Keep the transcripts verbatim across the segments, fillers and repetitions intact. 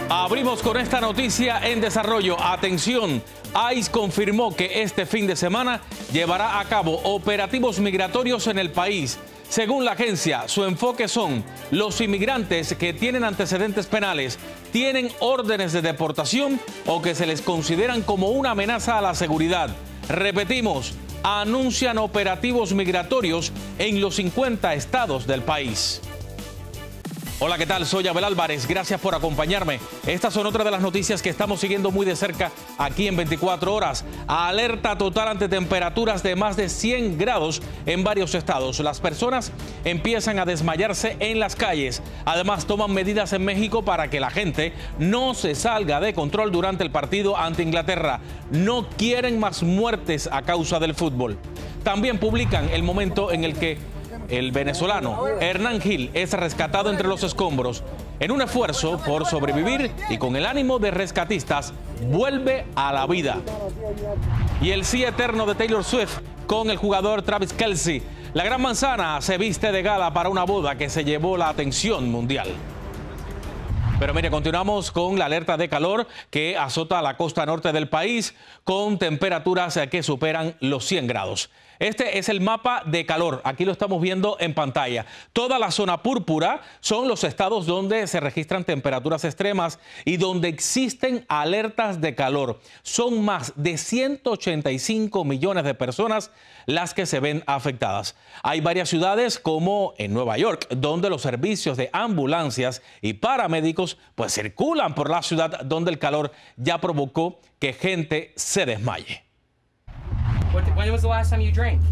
Abrimos con esta noticia en desarrollo. Atención, I C E confirmó que este fin de semana llevará a cabo operativos migratorios en el país. Según la agencia, su enfoque son los inmigrantes que tienen antecedentes penales, tienen órdenes de deportación o que se les consideran como una amenaza a la seguridad. Repetimos, anuncian operativos migratorios en los cincuenta estados del país. Hola, ¿qué tal? Soy Abel Álvarez, gracias por acompañarme. Estas son otras de las noticias que estamos siguiendo muy de cerca aquí en veinticuatro horas. Alerta total ante temperaturas de más de cien grados en varios estados. Las personas empiezan a desmayarse en las calles. Además, toman medidas en México para que la gente no se salga de control durante el partido ante Inglaterra. No quieren más muertes a causa del fútbol. También publican el momento en el que el venezolano Hernán Gil es rescatado entre los escombros. En un esfuerzo por sobrevivir y con el ánimo de rescatistas, vuelve a la vida. Y el sí eterno de Taylor Swift con el jugador Travis Kelce. La Gran Manzana se viste de gala para una boda que se llevó la atención mundial. Pero mire, continuamos con la alerta de calor que azota la costa norte del país con temperaturas que superan los cien grados. Este es el mapa de calor, aquí lo estamos viendo en pantalla. Toda la zona púrpura son los estados donde se registran temperaturas extremas y donde existen alertas de calor. Son más de ciento ochenta y cinco millones de personas las que se ven afectadas. Hay varias ciudades como en Nueva York, donde los servicios de ambulancias y paramédicos pues circulan por la ciudad, donde el calor ya provocó que gente se desmaye. What, when was the last time you drank?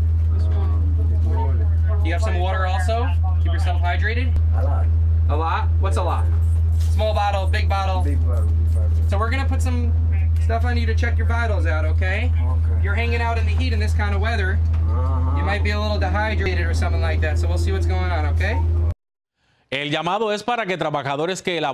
You have some water also? Keep yourself hydrated? A lot. A lot? What's a lot? Small bottle, big bottle? Big bottle, big bottle. So we're gonna put some stuff on you to check your vitals out, okay? Okay. You're hanging out in the heat in this kind of weather. Uh-huh. You might be a little dehydrated or something like that, so we'll see what's going on, okay? El llamado es para que trabajadores que elaboran